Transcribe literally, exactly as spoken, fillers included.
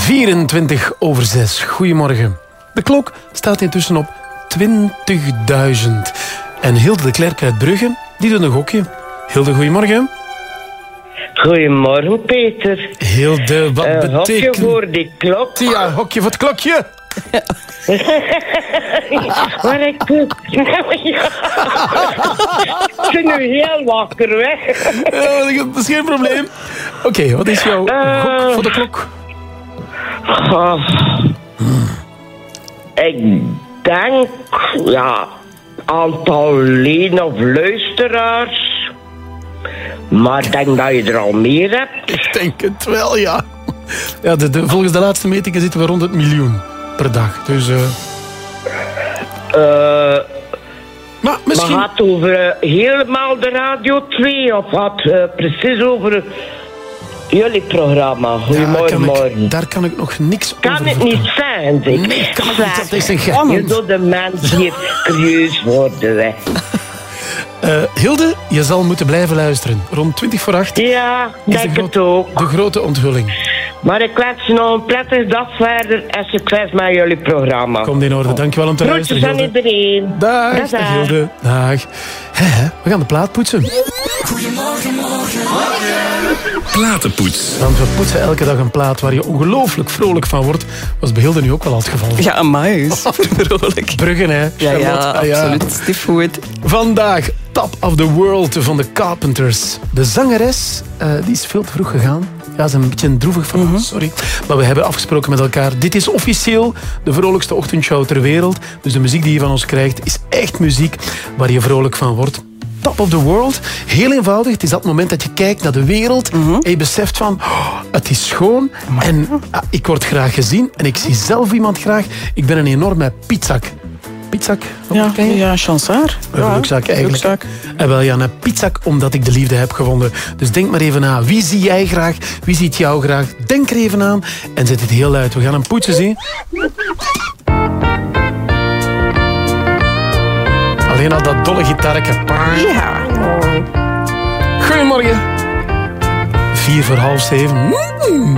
vierentwintig over zes. Goedemorgen. De klok staat intussen op twintigduizend. En Hilde de Klerk uit Brugge, die doet een gokje. Hilde, goedemorgen. Goedemorgen, Peter. Hilde, wat uh, betekent... Hokje voor die klok. Ja, hokje voor het klokje. Maar ik... Ik ben nu heel wakker, weg. Ja, dat is geen probleem. Oké, okay, wat is jouw uh, gok voor de klok? Uh, hmm. Ik denk, ja, aantal leden of luisteraars. Maar ik denk dat je er al meer hebt. Ik denk het wel, ja. ja de, de, volgens de laatste metingen zitten we rond het miljoen per dag. Dus... Uh... Uh, maar misschien... Maar gaat het over uh, helemaal de Radio twee? Of gaat het uh, precies over jullie programma? Goedemorgen, ja, morgen. Daar kan ik nog niks kan over het vertellen. niet zijn, zeg. Nee, kan het niet. Dat is een geheim. Je doet de mensen hier curieus worden, hè. Uh, Hilde, je zal moeten blijven luisteren. Rond twintig voor acht. Ja, denk het ook. De grote onthulling. Maar ik wens je nog een prettige dag verder en succes met jullie programma. Komt in orde. Dankjewel om te Groetjes luisteren, aan iedereen. Dag, dag, dag. Hilde. Dag. He, he, we gaan de plaat poetsen. Goedemorgen, morgen, morgen. Platenpoets. Want we poetsen elke dag een plaat waar je ongelooflijk vrolijk van wordt. Was bij Hilde nu ook wel al het geval. Ja, amai. Vrolijk. Bruggen, hè? Ja, ja, ah, ja. absoluut. Stief goed. Vandaag Top of the World van de Carpenters. De zangeres, uh, die is veel te vroeg gegaan. Ja, dat is een beetje een droevig verhaal, mm-hmm. sorry. Maar we hebben afgesproken met elkaar. Dit is officieel de vrolijkste ochtendshow ter wereld. Dus de muziek die je van ons krijgt is echt muziek waar je vrolijk van wordt. Top of the World. Heel eenvoudig. Het is dat moment dat je kijkt naar de wereld mm-hmm. en je beseft van, oh, het is schoon en ah, ik word graag gezien en ik zie zelf iemand graag. Ik ben een enorme pizzak. Pizzak? Ja, ja, chansaar. Een ja, rugzak eigenlijk. Rugzak. En wel ja, een pizzak omdat ik de liefde heb gevonden. Dus denk maar even na. Wie zie jij graag? Wie ziet jou graag? Denk er even aan en zet het heel uit. We gaan hem poetsen, zien. Alleen al dat dolle gitaarke. Ja. Goedemorgen. Vier voor half zeven. Mm.